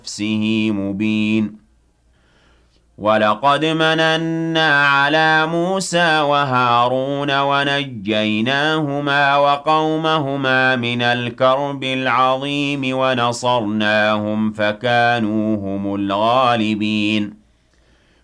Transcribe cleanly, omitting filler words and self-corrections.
نَفْسِهِ مُبِينٌ وَلَقَدْ مَنَنَّا عَلَىٰ مُوسَىٰ وَهَارُونَ وَنَجَّيْنَاهُمَا وَقَوْمَهُمَا مِنَ الْكَرْبِ الْعَظِيمِ وَنَصَرْنَاهُمْ فَكَانُوا هُمُ الْغَالِبِينَ